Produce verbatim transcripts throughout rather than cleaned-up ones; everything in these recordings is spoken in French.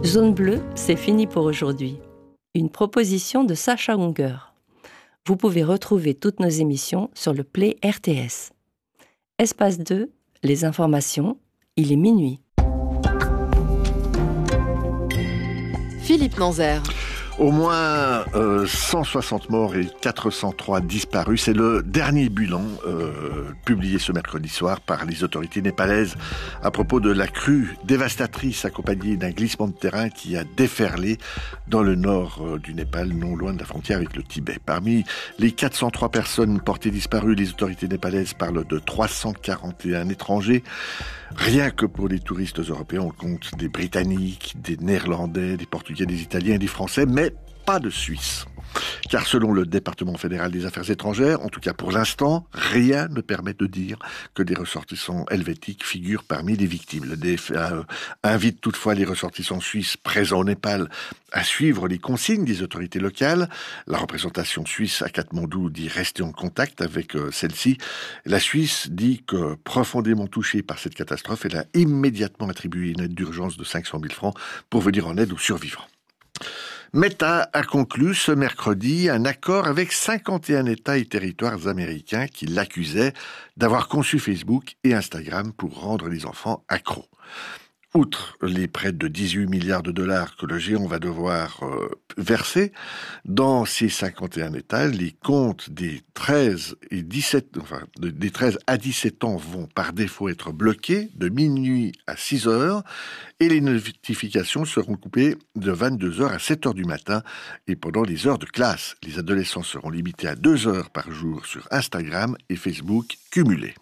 Zone bleue, c'est fini pour aujourd'hui. Une proposition de Sacha Unger. Vous pouvez retrouver toutes nos émissions sur le Play R T S. Espace deux, les informations, il est minuit. Philippe Manzère. Au moins euh, cent soixante morts et quatre cent trois disparus. C'est le dernier bilan euh, publié ce mercredi soir par les autorités népalaises à propos de la crue dévastatrice accompagnée d'un glissement de terrain qui a déferlé dans le nord euh, du Népal, non loin de la frontière avec le Tibet. Parmi les quatre cent trois personnes portées disparues, les autorités népalaises parlent de trois cent quarante et un étrangers. Rien que pour les touristes européens, on compte des Britanniques, des Néerlandais, des Portugais, des Italiens, des Français, mais pas de Suisse. Car selon le département fédéral des affaires étrangères, en tout cas pour l'instant, rien ne permet de dire que des ressortissants helvétiques figurent parmi les victimes. Le D F A euh, invite toutefois les ressortissants suisses présents au Népal à suivre les consignes des autorités locales. La représentation suisse à Katmandou dit rester en contact avec euh, celle-ci. La Suisse dit que profondément touchée par cette catastrophe, elle a immédiatement attribué une aide d'urgence de cinq cent mille francs pour venir en aide aux survivants. Meta a conclu ce mercredi un accord avec cinquante et un États et territoires américains qui l'accusaient d'avoir conçu Facebook et Instagram pour rendre les enfants accros. Outre les près de dix-huit milliards de dollars que le géant va devoir euh, verser, dans ces cinquante et un États, les comptes des treize et dix-sept, enfin, des treize à dix-sept ans vont par défaut être bloqués de minuit à six heures et les notifications seront coupées de vingt-deux heures à sept heures du matin et pendant les heures de classe. Les adolescents seront limités à deux heures par jour sur Instagram et Facebook cumulés.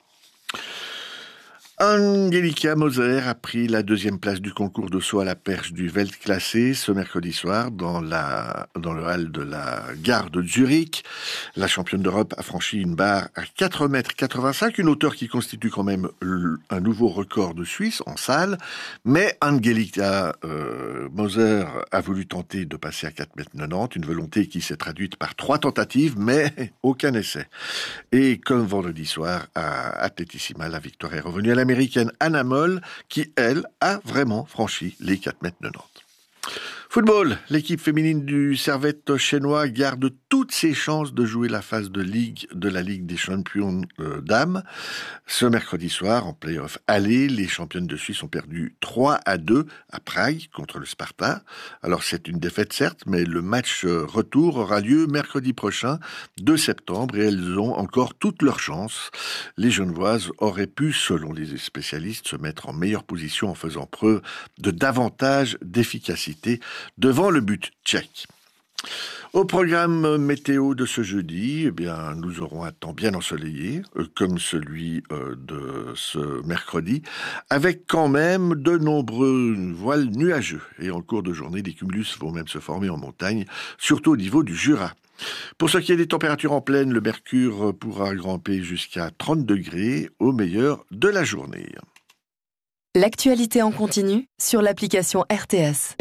Angelika Moser a pris la deuxième place du concours de saut à la perche du Weltklasse ce mercredi soir dans, la, dans le hall de la gare de Zurich. La championne d'Europe a franchi une barre à quatre mètres quatre-vingt-cinq, une hauteur qui constitue quand même un nouveau record de Suisse en salle. Mais Angelika euh, Moser a voulu tenter de passer à quatre mètres quatre-vingt-dix, une volonté qui s'est traduite par trois tentatives, mais aucun essai. Et comme vendredi soir à Atletissima, la victoire est revenue à la américaine Anna Moll, qui, elle, a vraiment franchi les quatre mètres quatre-vingt-dix. Football, l'équipe féminine du Servette chinois garde toutes ses chances de jouer la phase de Ligue de la Ligue des champions euh, dames. Ce mercredi soir, en play-off aller, les championnes de Suisse ont perdu trois à deux à Prague contre le Sparta. Alors c'est une défaite certes, mais le match retour aura lieu mercredi prochain, deux septembre, et elles ont encore toutes leurs chances. Les Genevoises auraient pu, selon les spécialistes, se mettre en meilleure position en faisant preuve de davantage d'efficacité devant le but tchèque. Au programme météo de ce jeudi, eh bien, nous aurons un temps bien ensoleillé, euh, comme celui euh, de ce mercredi, avec quand même de nombreux voiles nuageux. Et en cours de journée, des cumulus vont même se former en montagne, surtout au niveau du Jura. Pour ce qui est des températures en pleine, le mercure pourra grimper jusqu'à trente degrés au meilleur de la journée. L'actualité en continu sur l'application R T S.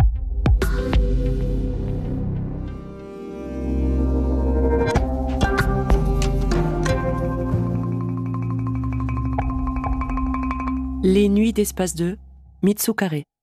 Les nuits d'Espace deux, Mitsukare.